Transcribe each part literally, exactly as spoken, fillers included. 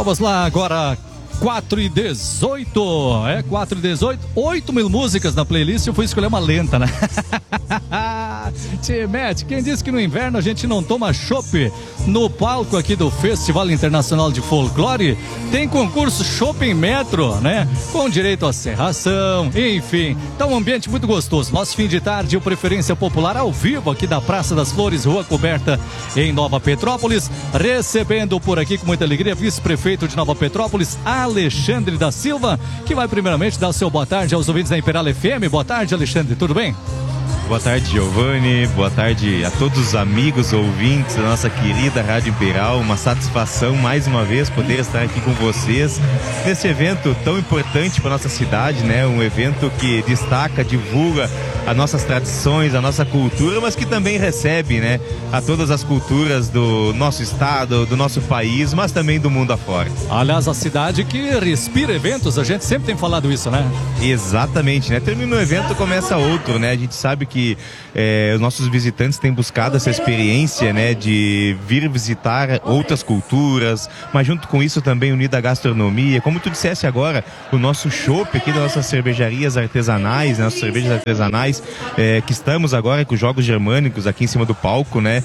Vamos lá agora, quatro e dezoito, é quatro e dezoito, oito mil músicas na playlist, eu fui escolher uma lenta, né? Tchê, Matt, quem disse que no inverno a gente não toma chopp? No palco aqui do Festival Internacional de Folclore, tem concurso Chopp Metro, né? Com direito à serração, enfim, tá um ambiente muito gostoso. Nosso fim de tarde, o Preferência Popular ao vivo aqui da Praça das Flores, Rua Coberta, em Nova Petrópolis, recebendo por aqui com muita alegria, vice-prefeito de Nova Petrópolis, Alexandre da Silva, que vai primeiramente dar o seu boa tarde aos ouvintes da Imperial F M. Boa tarde, Alexandre, tudo bem? Boa tarde, Giovanni. Boa tarde a todos os amigos ouvintes da nossa querida Rádio Imperial. Uma satisfação mais uma vez poder estar aqui com vocês nesse evento tão importante para nossa cidade, né? Um evento que destaca, divulga as nossas tradições, a nossa cultura, mas que também recebe, né, a todas as culturas do nosso estado, do nosso país, mas também do mundo afora. Aliás, a cidade que respira eventos, a gente sempre tem falado isso, né? Exatamente, né? Termina um evento, começa outro, né? A gente sabe que é, os nossos visitantes têm buscado essa experiência, né, de vir visitar outras culturas, mas junto com isso também unida a gastronomia. Como tu dissesse agora, o nosso chopp aqui das nossas cervejarias artesanais, né, nossas cervejas artesanais, é, que estamos agora com os jogos germânicos aqui em cima do palco, né?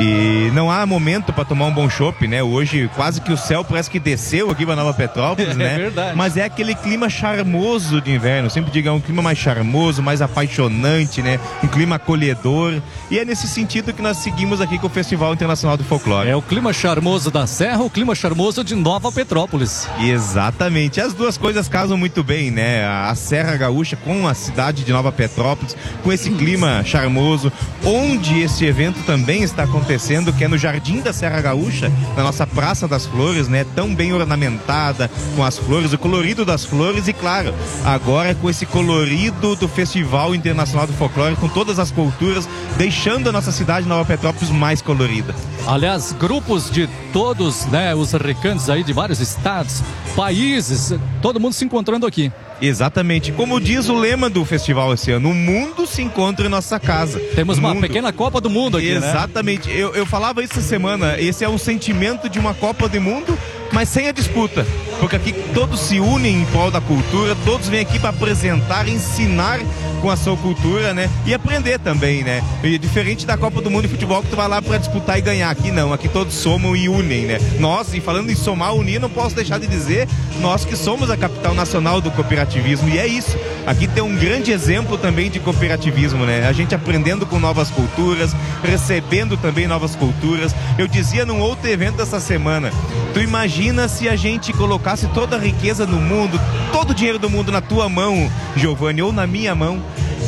E não há momento para tomar um bom chopp, né? Hoje quase que o céu parece que desceu aqui para Nova Petrópolis, né? É verdade. Mas é aquele clima charmoso de inverno, sempre digo, é um clima mais charmoso, mais apaixonante, né? Um clima acolhedor, e é nesse sentido que nós seguimos aqui com o Festival Internacional do Folclore. É o clima charmoso da Serra, o clima charmoso de Nova Petrópolis. Exatamente, as duas coisas casam muito bem, né? A Serra Gaúcha com a cidade de Nova Petrópolis, com esse clima charmoso, onde esse evento também está acontecendo, que é no Jardim da Serra Gaúcha, na nossa Praça das Flores, né? Tão bem ornamentada, com as flores, o colorido das flores, e claro, agora com esse colorido do Festival Internacional do Folclore, com todas as culturas, deixando a nossa cidade de Nova Petrópolis mais colorida. Aliás, grupos de todos, né, os recantos aí de vários estados, países, todo mundo se encontrando aqui. Exatamente, como diz o lema do festival esse ano, o mundo se encontra em nossa casa. Temos o uma mundo... pequena Copa do Mundo aqui, Exatamente, né? eu, eu falava isso essa semana, esse é um sentimento de uma Copa do Mundo, mas sem a disputa, porque aqui todos se unem em prol da cultura, todos vêm aqui para apresentar, ensinar com a sua cultura, né? E aprender também, né? E diferente da Copa do Mundo de futebol, que tu vai lá para disputar e ganhar. Aqui não, aqui todos somam e unem, né? Nós, e falando em somar, unir, não posso deixar de dizer, nós que somos a capital nacional do cooperativismo, e é isso. Aqui tem um grande exemplo também de cooperativismo, né? A gente aprendendo com novas culturas, recebendo também novas culturas. Eu dizia num outro evento essa semana, tu imagina se a gente colocasse toda a riqueza do mundo, todo o dinheiro do mundo na tua mão, Giovanni, ou na minha mão,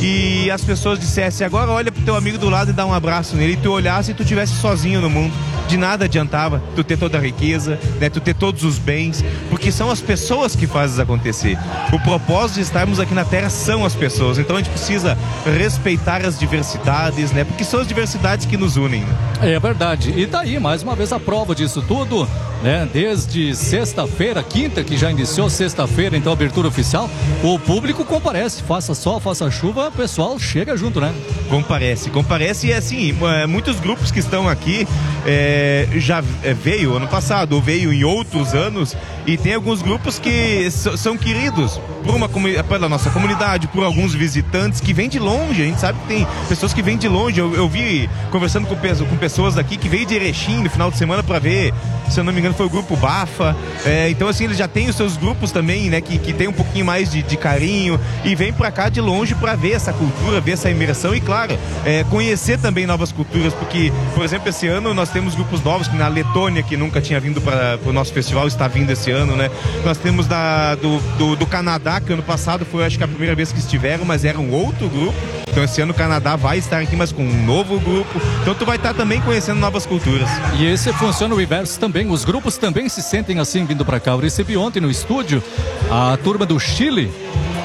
e as pessoas dissessem, agora olha pro teu amigo do lado e dá um abraço nele, e tu olhasse e tu estivesse sozinho no mundo. De nada adiantava tu ter toda a riqueza, né, tu ter todos os bens, porque são as pessoas que fazem isso acontecer. O propósito de estarmos aqui na Terra são as pessoas, então a gente precisa respeitar as diversidades, né, porque são as diversidades que nos unem. É verdade, e daí mais uma vez a prova disso tudo, né, desde sexta-feira, quinta, que já iniciou sexta-feira, então abertura oficial, o público comparece, faça sol, faça chuva, o pessoal chega junto, né? Comparece, comparece, e assim, muitos grupos que estão aqui é, já veio ano passado, ou veio em outros anos, e tem alguns grupos que são queridos por uma, pela nossa comunidade, por alguns visitantes que vêm de longe. A gente sabe que tem pessoas que vêm de longe. Eu, eu vi conversando com, com pessoas aqui que veio de Erechim no final de semana para ver, se eu não me engano foi o grupo Bafa, é, então assim, eles já têm os seus grupos também, né, que, que tem um pouquinho mais de, de carinho, e vêm para cá de longe para ver essa cultura, ver essa imersão e claro, é, conhecer também novas culturas, porque, por exemplo, esse ano nós temos grupos novos, que na Letônia, que nunca tinha vindo para o nosso festival, está vindo esse ano, né? Nós temos da, do, do, do Canadá, que ano passado foi, acho que a primeira vez que estiveram, mas era um outro grupo. Então esse ano o Canadá vai estar aqui, mas com um novo grupo. Então tu vai estar também conhecendo novas culturas. E esse funciona o inverso também. Os grupos também se sentem assim vindo para cá. Eu recebi ontem no estúdio a turma do Chile.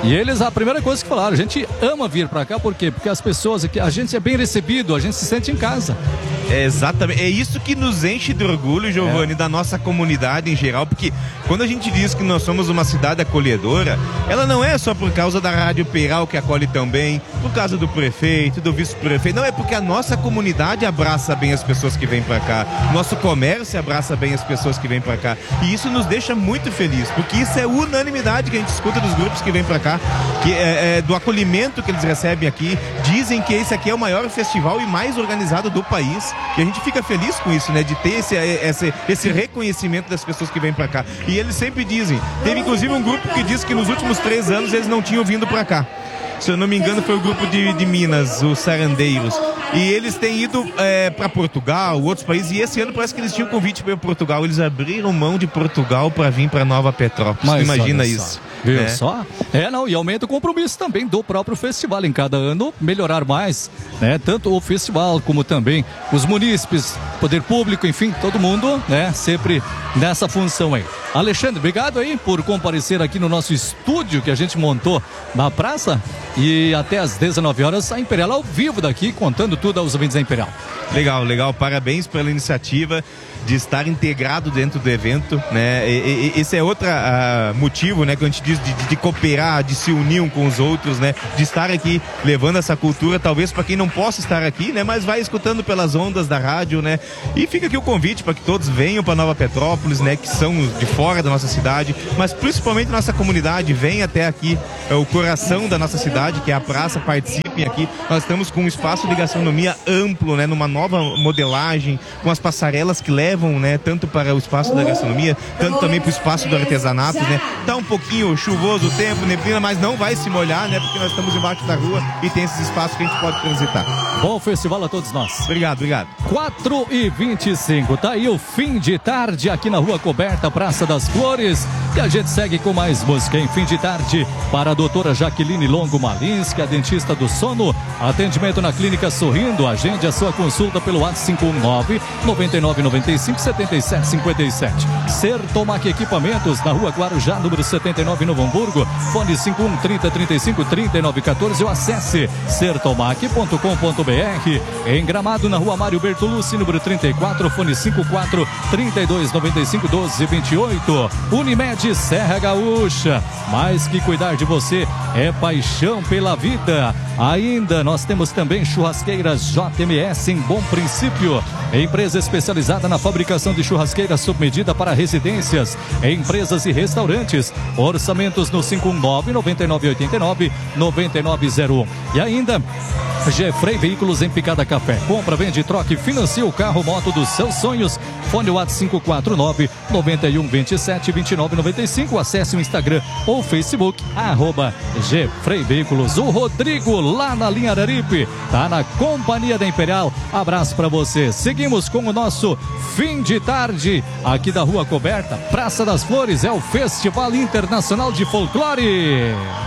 E eles, a primeira coisa que falaram, a gente ama vir pra cá, por quê? Porque as pessoas aqui, a gente é bem recebido, a gente se sente em casa. É exatamente, é isso que nos enche de orgulho, Giovanni, é. da nossa comunidade em geral, porque quando a gente diz que nós somos uma cidade acolhedora, ela não é só por causa da Rádio Peiral, que acolhe tão bem, por causa do prefeito, do vice-prefeito, não, é porque a nossa comunidade abraça bem as pessoas que vêm pra cá, nosso comércio abraça bem as pessoas que vêm pra cá, e isso nos deixa muito feliz, porque isso é unanimidade que a gente escuta dos grupos que vêm pra cá, que é, é, do acolhimento que eles recebem aqui. Dizem que esse aqui é o maior festival e mais organizado do país, e a gente fica feliz com isso, né, de ter esse, esse, esse reconhecimento das pessoas que vêm pra cá. E eles sempre dizem, teve inclusive um grupo que disse que nos últimos três anos eles não tinham vindo pra cá. Se eu não me engano, foi o grupo de, de Minas, os Sarandeiros. E eles têm ido é, para Portugal, outros países, e esse ano parece que eles tinham convite para Portugal. Eles abriram mão de Portugal para vir para Nova Petrópolis. Mas imagina isso. Viu é. só? É, não, e aumenta o compromisso também do próprio festival em cada ano melhorar mais, né? Tanto o festival como também os munícipes, poder público, enfim, todo mundo, né? Sempre nessa função aí. Alexandre, obrigado aí por comparecer aqui no nosso estúdio que a gente montou na praça, e até às dezenove horas a Imperial ao vivo daqui, contando tudo aos ouvintes da Imperial. Legal, legal, parabéns pela iniciativa de estar integrado dentro do evento, né? E, e, esse é outro uh, motivo, né, que a gente diz de, de, de cooperar, de se unir um com os outros, né? De estar aqui levando essa cultura, talvez para quem não possa estar aqui, né? Mas vai escutando pelas ondas da rádio, né? E fica aqui o convite para que todos venham para Nova Petrópolis, né? Que são de fora da nossa cidade, mas principalmente nossa comunidade, vem até aqui, é o coração da nossa cidade, que é a praça, participem aqui. Nós estamos com um espaço de gastronomia amplo, né? Numa nova modelagem, com as passarelas que levam, né, tanto para o espaço da gastronomia, tanto também para o espaço do artesanato, né? Tá um pouquinho chuvoso o tempo, neblina, mas não vai se molhar, né? Porque nós estamos embaixo da rua e tem esses espaços que a gente pode transitar. Bom festival a todos nós. Obrigado, obrigado. quatro e vinte e cinco, tá aí o fim de tarde aqui na Rua Coberta, Praça das Flores, e a gente segue com mais música em fim de tarde para a doutora Jaqueline Longo Malins, que é a dentista do sono, atendimento na Clínica Sorrindo. Agende a sua consulta pelo WhatsApp cinco um nove, nove nove nove cinco, sete sete cinco sete. Sertomac Equipamentos, na Rua Guarujá, número setenta e nove, Novo Hamburgo, fone cinco um trinta, trinta e cinco, trinta e nove quatorze, ou acesse sertomac ponto com ponto br. Em Gramado, na Rua Mário Bertolucci, número trinta e quatro, fone cinco quatro, trinta e dois, noventa e cinco, doze, vinte e oito. Unimed Serra Gaúcha, mais que cuidar de você, é paixão pela vida. Ainda nós temos também Churrasqueiras J M S em Bom Princípio, empresa especializada na fabricação de churrasqueiras sob medida para residências, empresas e restaurantes. Orçamentos no cinco um nove, nove nove oito nove, nove nove zero um. E ainda Jeffrey Veículos em Picada Café. Compra, vende, troca e financia o carro moto dos seus sonhos. Fone WhatsApp cinco quatro nove, nove um dois sete, dois nove nove cinco. Acesse o Instagram ou Facebook, arroba Jeffrey Veículos. O Rodrigo, lá na linha Araripe, tá na companhia da Imperial. Abraço pra você. Seguimos com o nosso fim de tarde aqui da Rua Coberta, Praça das Flores. É o Festival Internacional de Folclore.